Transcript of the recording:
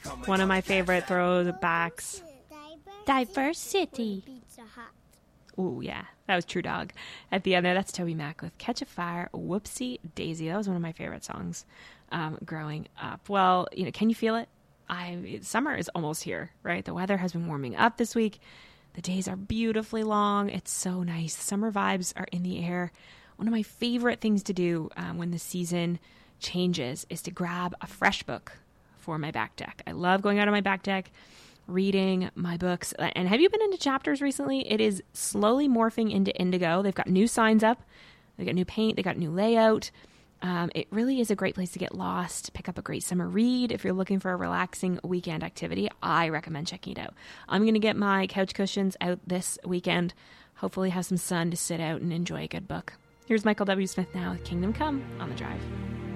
One of my favorite throwbacks. Diversity. Oh, yeah. That was True Dog. At the end there, that's Toby Mac with Catch a Fire, Whoopsie Daisy. That was one of my favorite songs growing up. Well, can you feel it? Summer is almost here, right? The weather has been warming up this week. The days are beautifully long. It's so nice. Summer vibes are in the air. One of my favorite things to do when the season changes is to grab a fresh book for my back deck. I love going out on my back deck, reading my books. And have you been into Chapters recently? It is slowly morphing into Indigo. They've got new signs up. They've got new paint. They got new layout. It really is a great place to get lost, pick up a great summer read. If you're looking for a relaxing weekend activity, I recommend checking it out. I'm going to get my couch cushions out this weekend, hopefully have some sun to sit out and enjoy a good book. Here's Michael W. Smith now with Kingdom Come on the Drive.